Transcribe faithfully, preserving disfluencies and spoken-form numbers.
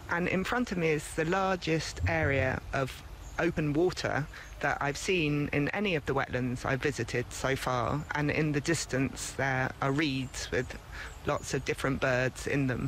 And in front of me is the largest area of open water that I've seen in any of the wetlands I've visited so far. And in the distance there are reeds with lots of different birds in them.